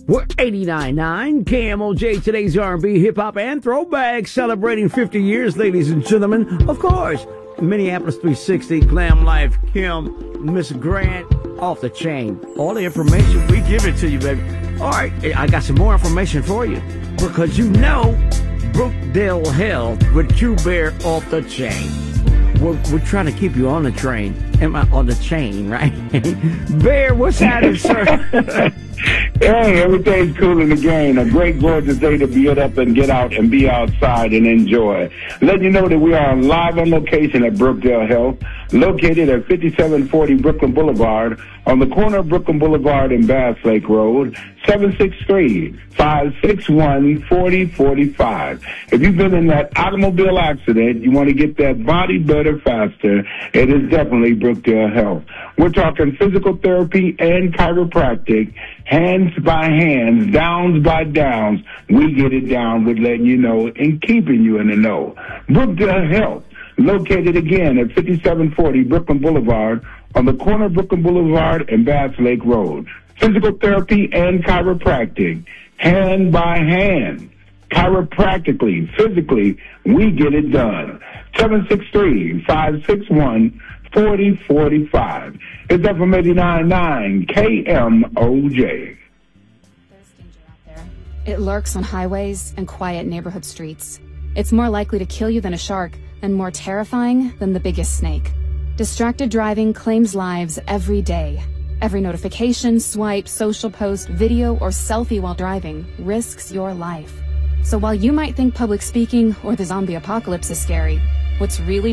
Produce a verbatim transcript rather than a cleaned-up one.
We're eighty-nine point nine K M O J, today's R and B, hip-hop, and throwback, celebrating fifty years, ladies and gentlemen. Of course, Minneapolis three sixty, Glam Life, Kim, Miss Grant, Off the Chain. All the information, we give it to you, baby. All right, I got some more information for you. Because you know, Brookdale Health with True Bear Off the Chain. We're, we're trying to keep you on the train. Am I on the chain, right? Bear, what's happening, sir? Hey, everything's cool in the game. A great, gorgeous day to get up and get out and be outside and enjoy. Let you know that we are live on location at Brookdale Health, located at fifty-seven forty Brooklyn Boulevard, on the corner of Brooklyn Boulevard and Bass Lake Road, seven six three, five six one, four zero four five. If you've been in that automobile accident, you want to get that body better faster, it is definitely Brookdale Health. We're talking physical therapy and chiropractic, hands by hands, downs by downs. We get it down with letting you know and keeping you in the know. Brookdale Health, located again at fifty-seven forty Brooklyn Boulevard, on the corner of Brooklyn Boulevard and Bass Lake Road. Physical therapy and chiropractic, hand by hand, chiropractically, physically, we get it done. seven six three, five six one, four zero four five. It's F M eighty-nine point nine K M O J. There's danger out there. It lurks on highways and quiet neighborhood streets. It's more likely to kill you than a shark, and more terrifying than the biggest snake. Distracted driving claims lives every day. Every notification, swipe, social post, video, or selfie while driving risks your life. So while you might think public speaking or the zombie apocalypse is scary, what's really